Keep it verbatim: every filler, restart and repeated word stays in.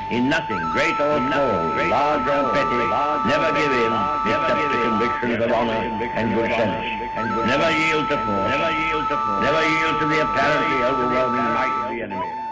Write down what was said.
in nothing, great or small, large or petty, never give in except to convictions of honor and good sense. Never yield to force, never yield to force, never yield to the apparently overwhelming might of the enemy.